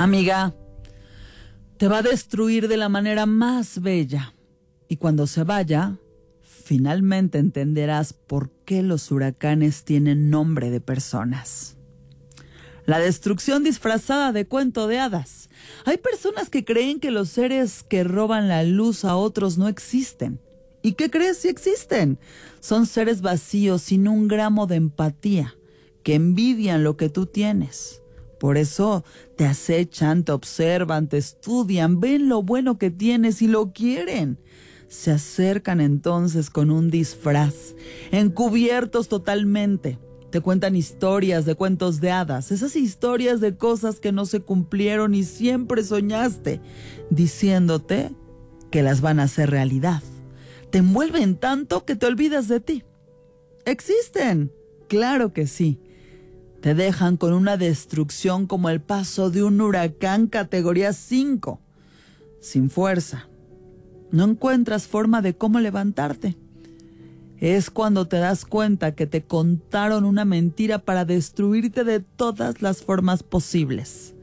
Amiga, te va a destruir de la manera más bella. Y cuando se vaya, finalmente entenderás por qué los huracanes tienen nombre de personas. La destrucción disfrazada de cuento de hadas. Hay personas que creen que los seres que roban la luz a otros no existen. ¿Y qué crees si existen? Son seres vacíos sin un gramo de empatía, que envidian lo que tú tienes. Por eso te acechan, te observan, te estudian, ven lo bueno que tienes y lo quieren. Se acercan entonces con un disfraz, encubiertos totalmente. Te cuentan historias de cuentos de hadas, esas historias de cosas que no se cumplieron y siempre soñaste, diciéndote que las van a hacer realidad. Te envuelven tanto que te olvidas de ti. ¿Existen? Claro que sí. Te dejan con una destrucción como el paso de un huracán categoría 5. Sin fuerza. No encuentras forma de cómo levantarte. Es cuando te das cuenta que te contaron una mentira para destruirte de todas las formas posibles.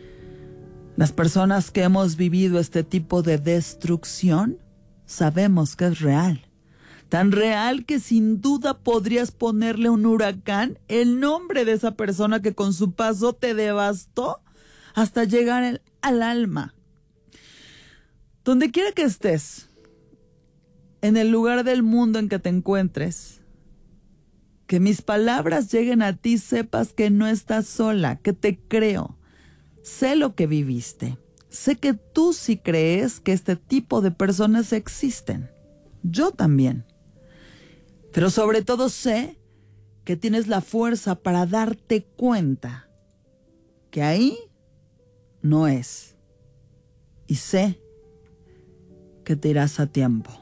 Las personas que hemos vivido este tipo de destrucción sabemos que es real. Tan real que sin duda podrías ponerle un huracán el nombre de esa persona que con su paso te devastó hasta llegar al alma. Donde quiera que estés, en el lugar del mundo en que te encuentres, que mis palabras lleguen a ti, sepas que no estás sola, que te creo. Sé lo que viviste. Sé que tú sí crees que este tipo de personas existen. Yo también. Pero sobre todo sé que tienes la fuerza para darte cuenta que ahí no es. Y sé que te irás a tiempo.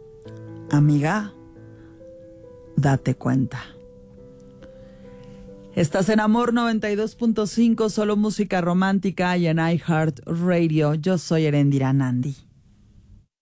Amiga, date cuenta. Estás en Amor 92.5, solo música romántica y en iHeartRadio. Yo soy Erendira Nandi.